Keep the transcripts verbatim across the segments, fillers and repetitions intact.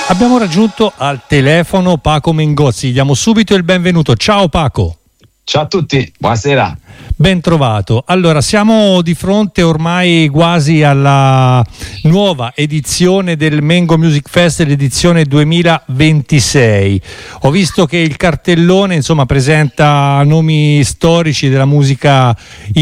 Abbiamo raggiunto al telefono Paco Mengozzi, gli diamo subito il benvenuto. Ciao Paco. Ciao a tutti, buonasera. Ben trovato. Allora, siamo di fronte ormai quasi alla nuova edizione del Mengo Music Fest, l'edizione duemilaventisei. Ho visto che il cartellone, insomma, presenta nomi storici della musica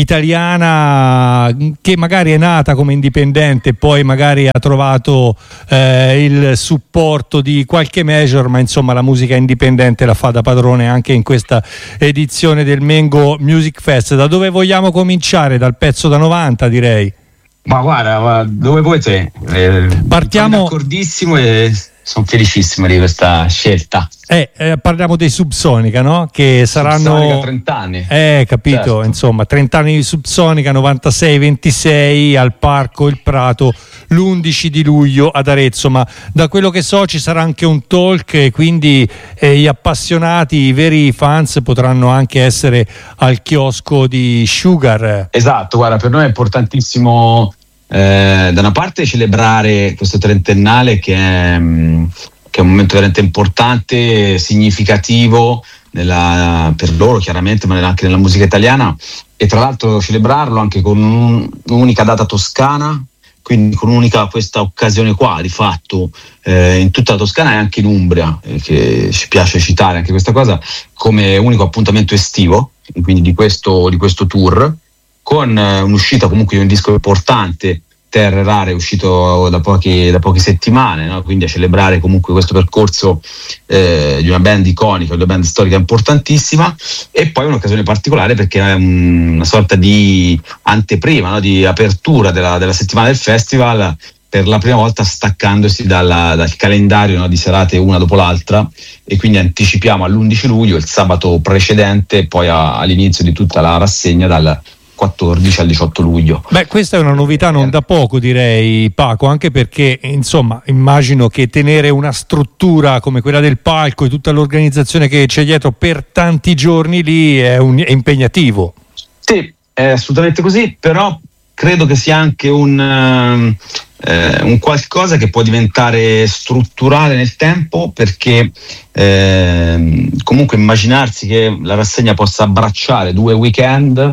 italiana, che magari è nata come indipendente e poi magari ha trovato eh, il supporto di qualche major, ma insomma la musica indipendente la fa da padrone anche in questa edizione del Mengo Music Fest. Da dove vogliamo cominciare? Dal pezzo da novanta, direi. Ma guarda, dove vuoi te? Eh, Partiamo. Sono d'accordissimo e sono felicissimo di questa scelta. Eh, eh, parliamo dei Subsonica, no? Che saranno Subsonica trenta anni. Eh, capito, certo. Insomma, trenta anni di Subsonica, novantasei ventisei al Parco Il Prato, l'undici di luglio ad Arezzo. Ma da quello che so ci sarà anche un talk e quindi eh, gli appassionati, i veri fans potranno anche essere al chiosco di Sugar. Esatto, guarda, per noi è importantissimo eh, da una parte celebrare questo trentennale che è, mh, che è un momento veramente importante, significativo nella, per loro chiaramente, ma anche nella musica italiana, e tra l'altro celebrarlo anche con un, un'unica data toscana, quindi con un'unica questa occasione qua di fatto eh, in tutta la Toscana e anche in Umbria, eh, che ci piace citare anche questa cosa, come unico appuntamento estivo, quindi di questo, di questo tour, con eh, un'uscita comunque di un disco importante, Terre Rare, uscito da poche, da poche settimane, no? Quindi a celebrare comunque questo percorso eh, di una band iconica, di una band storica importantissima, e poi un'occasione particolare perché è un, una sorta di anteprima, no? Di apertura della, della settimana del festival, per la prima volta staccandosi dalla, dal calendario, no? Di serate una dopo l'altra, e quindi anticipiamo all'undici luglio, il sabato precedente, poi a, all'inizio di tutta la rassegna dal quattordici al diciotto luglio. Beh, questa è una novità non da poco, direi, Paco, anche perché insomma immagino che tenere una struttura come quella del palco e tutta l'organizzazione che c'è dietro per tanti giorni lì è, un, è impegnativo. Sì, è assolutamente così, però credo che sia anche un, eh, un qualcosa che può diventare strutturale nel tempo, perché eh, comunque immaginarsi che la rassegna possa abbracciare due weekend,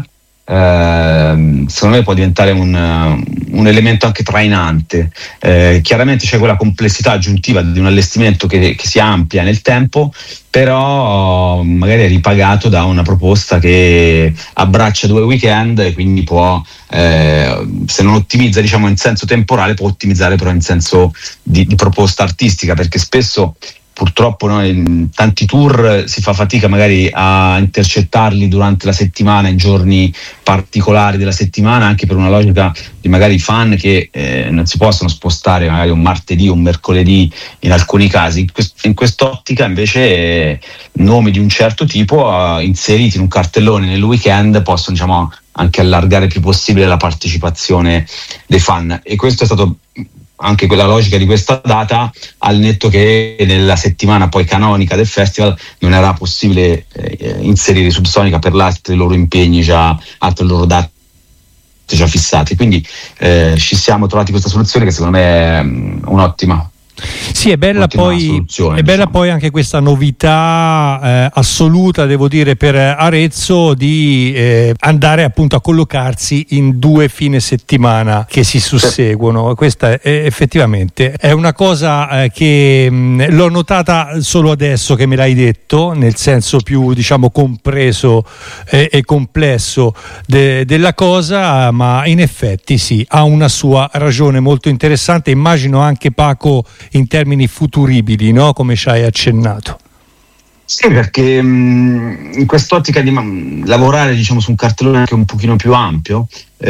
Uh, secondo me può diventare un, uh, un elemento anche trainante. Uh, chiaramente c'è quella complessità aggiuntiva di un allestimento che, che si amplia nel tempo, però uh, magari è ripagato da una proposta che abbraccia due weekend e quindi può, uh, se non ottimizza diciamo in senso temporale, può ottimizzare però in senso di, di proposta artistica, perché spesso purtroppo no, in tanti tour si fa fatica magari a intercettarli durante la settimana, in giorni particolari della settimana, anche per una logica di magari fan che eh, non si possono spostare magari un martedì o un mercoledì in alcuni casi. In, quest- in quest'ottica invece eh, nomi di un certo tipo eh, inseriti in un cartellone nel weekend possono diciamo anche allargare il più possibile la partecipazione dei fan, e questo è stato anche quella logica di questa data, al netto che nella settimana poi canonica del festival non era possibile eh, inserire Subsonica per altri loro impegni, già altre loro date già fissate, quindi eh, ci siamo trovati questa soluzione che secondo me è um, un'ottima. Sì, è bella, poi, è bella diciamo. poi anche questa novità eh, assoluta, devo dire, per Arezzo, di eh, andare appunto a collocarsi in due fine settimana che si susseguono. Sì. Questa è, effettivamente è una cosa eh, che mh, l'ho notata solo adesso che me l'hai detto, nel senso più diciamo compreso eh, e complesso de, della cosa, ma in effetti sì, ha una sua ragione molto interessante. Immagino anche, Paco, in termini futuribili, no? Come ci hai accennato. Sì, perché mh, in quest'ottica di mh, lavorare diciamo su un cartellone anche un pochino più ampio,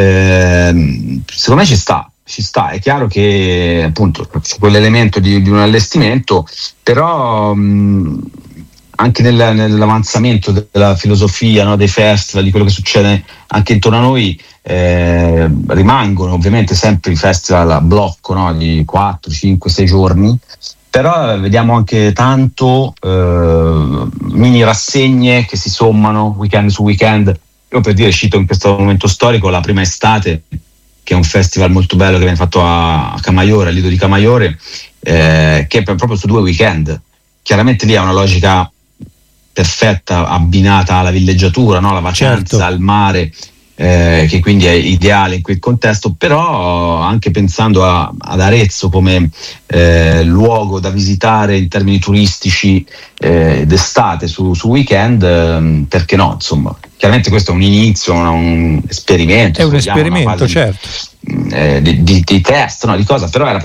eh, secondo me ci sta, ci sta. È chiaro che appunto c'è quell'elemento di, di un allestimento, però mh, anche nel, nell'avanzamento della filosofia, no, dei festival, di quello che succede anche intorno a noi, eh, rimangono ovviamente sempre i festival a blocco, no, di quattro, cinque, sei giorni, però vediamo anche tanto eh, mini rassegne che si sommano weekend su weekend. Io per dire cito in questo momento storico la Prima Estate, che è un festival molto bello che viene fatto a Camaiore, al Lido di Camaiore, eh, che è proprio su due weekend. Chiaramente lì è una logica perfetta abbinata alla villeggiatura, no? La vacanza, certo. al mare, eh, che quindi è ideale in quel contesto, però anche pensando a, ad Arezzo come eh, luogo da visitare in termini turistici eh, d'estate su, su weekend, eh, perché no, insomma. Chiaramente questo è un inizio, un, un esperimento. È un esperimento, fase, certo. Eh, di, di, di test, no? Di cosa, però era